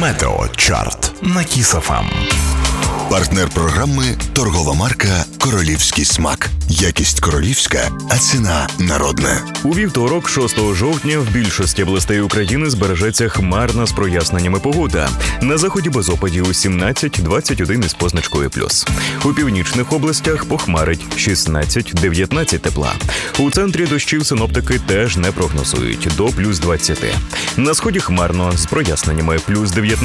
Метеочарт на Кіс ФМ. Партнер програми – торгова марка «Королівський смак». Якість королівська, а ціна народна. У вівторок, 6 жовтня, в більшості областей України збережеться хмарна з проясненнями погода. На заході без опадів 17-21 із позначкою плюс. У північних областях похмарить 16-19 тепла. У центрі дощів синоптики теж не прогнозують – до плюс 20. На сході хмарно з проясненнями плюс 19.